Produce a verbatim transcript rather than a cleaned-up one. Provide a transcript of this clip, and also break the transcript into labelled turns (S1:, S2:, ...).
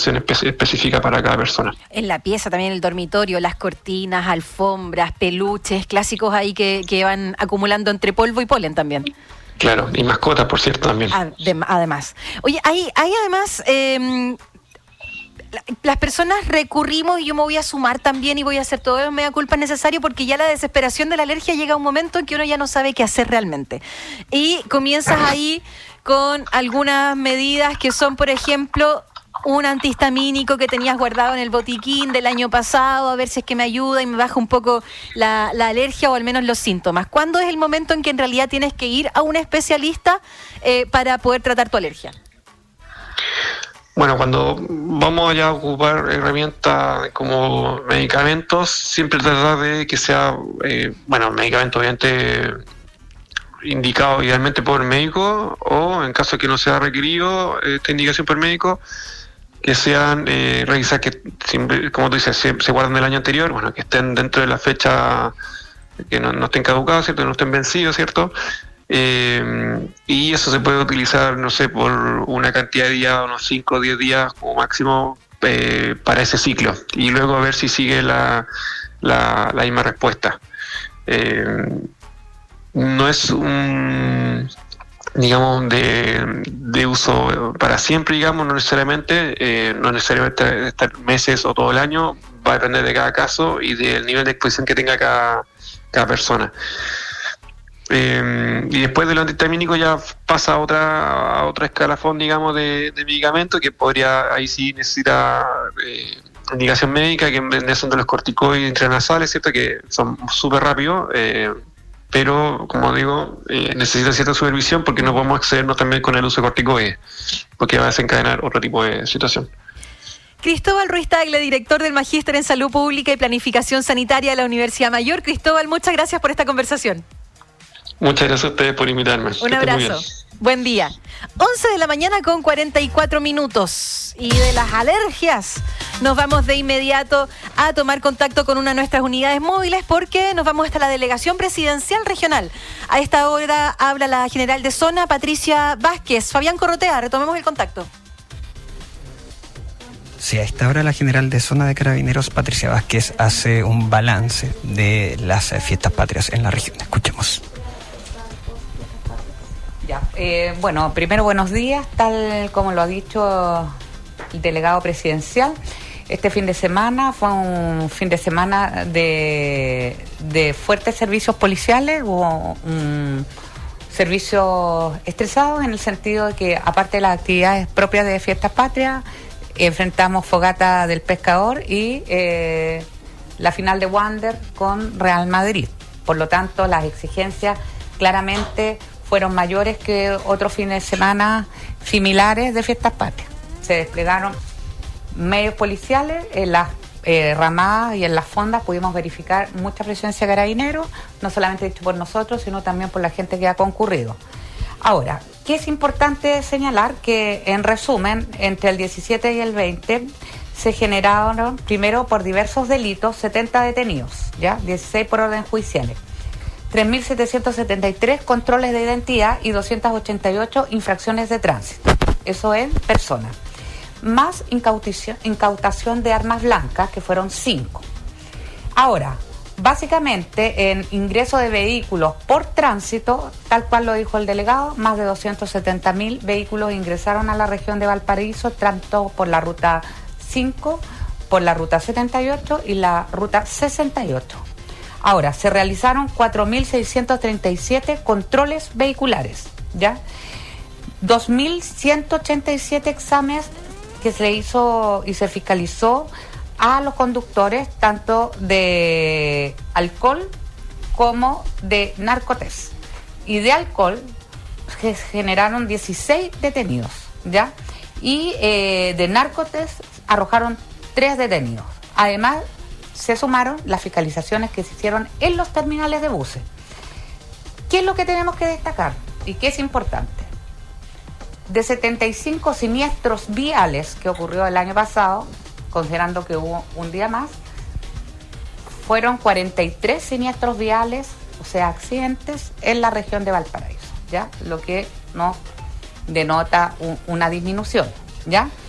S1: alimentación espe- específica para cada persona.
S2: En la pieza también, el dormitorio, las cortinas, alfombras, peluches, clásicos ahí que, que van acumulando entre polvo y polen también.
S1: Claro, y mascotas, por cierto, también.
S2: Adem- además. Oye, hay, hay además... Eh, las personas recurrimos, y yo me voy a sumar también y voy a hacer todo el mea culpa necesario, porque ya la desesperación de la alergia llega a un momento en que uno ya no sabe qué hacer realmente. Y comienzas ahí con algunas medidas que son, por ejemplo, un antihistamínico que tenías guardado en el botiquín del año pasado, a ver si es que me ayuda y me baja un poco la, la alergia o al menos los síntomas. ¿Cuándo es el momento en que en realidad tienes que ir a un especialista eh, para poder tratar tu alergia?
S1: Bueno, cuando vamos ya a ocupar herramientas como medicamentos, siempre tratar de que sea, eh, bueno, medicamento obviamente indicado idealmente por el médico, o en caso de que no sea requerido esta indicación por el médico, que sean, eh, revisar que, siempre, como tú dices, se, se guardan del año anterior, bueno, que estén dentro de la fecha, que no, no estén caducados, ¿cierto? Que no estén vencidos, ¿cierto? Eh, y eso se puede utilizar, no sé, por una cantidad de días, unos cinco o diez días como máximo, eh, para ese ciclo, y luego a ver si sigue la, la, la misma respuesta. Eh, no es un, digamos, de, de uso para siempre, digamos, no necesariamente, eh, no necesariamente estar meses o todo el año, va a depender de cada caso y del nivel de exposición que tenga cada, cada persona. Eh, y después del antihistamínico ya pasa a otra a otra escalafón, digamos, de, de medicamento, que podría, ahí sí necesita eh, indicación médica, que en vez de son de los corticoides intranasales, ¿cierto? Que son súper rápidos, eh, pero como digo, eh, necesita cierta supervisión, porque no podemos excedernos también con el uso de corticoides, porque va a desencadenar otro tipo de situación.
S2: Cristóbal Ruiz Tagle, director del Magíster en Salud Pública y Planificación Sanitaria de la Universidad Mayor. Cristóbal, muchas gracias por esta conversación.
S1: Muchas gracias a ustedes por invitarme.
S2: Un abrazo. Buen día. once de la mañana con cuarenta y cuatro minutos. Y de las alergias nos vamos de inmediato a tomar contacto con una de nuestras unidades móviles, porque nos vamos hasta la Delegación Presidencial Regional. A esta hora habla la general de zona, Patricia Vázquez. Fabián Corrotea, retomemos el contacto.
S3: Sí, a esta hora la general de zona de Carabineros, Patricia Vázquez, hace un balance de las fiestas patrias en la región. Escuchemos.
S4: Ya, eh, bueno, primero buenos días, tal como lo ha dicho el delegado presidencial. Este fin de semana fue un fin de semana de, de fuertes servicios policiales, hubo un servicio estresado en el sentido de que, aparte de las actividades propias de fiestas patrias, enfrentamos Fogata del Pescador y eh, la final de Wander con Real Madrid. Por lo tanto, las exigencias claramente fueron mayores que otros fines de semana similares de fiestas patrias. Se desplegaron medios policiales en las eh, ramadas y en las fondas. Pudimos verificar mucha presencia de carabineros, no solamente dicho por nosotros, sino también por la gente que ha concurrido. Ahora, ¿qué es importante señalar? Que, en resumen, entre el diecisiete y el veinte se generaron, primero por diversos delitos, setenta detenidos, ¿ya? dieciséis por orden judiciales, tres mil setecientos setenta y tres controles de identidad y doscientas ochenta y ocho infracciones de tránsito. Eso en personas. Más incautación, incautación de armas blancas, que fueron cinco. Ahora, básicamente en ingreso de vehículos por tránsito, tal cual lo dijo el delegado, más de doscientos setenta mil vehículos ingresaron a la región de Valparaíso, tanto por la ruta cinco, por la ruta setenta y ocho y la ruta sesenta y ocho. Ahora, se realizaron cuatro mil seiscientos treinta y siete controles vehiculares, ¿ya? dos mil ciento ochenta y siete exámenes que se hizo y se fiscalizó a los conductores, tanto de alcohol como de narcotest. Y de alcohol se generaron dieciséis detenidos, ¿ya? Y eh, de narcotest arrojaron tres detenidos. Además, se sumaron las fiscalizaciones que se hicieron en los terminales de buses. ¿Qué es lo que tenemos que destacar y qué es importante? De setenta y cinco siniestros viales que ocurrió el año pasado, considerando que hubo un día más, fueron cuarenta y tres siniestros viales, o sea, accidentes, en la región de Valparaíso, ¿ya? Lo que nos denota un, una disminución, ¿ya?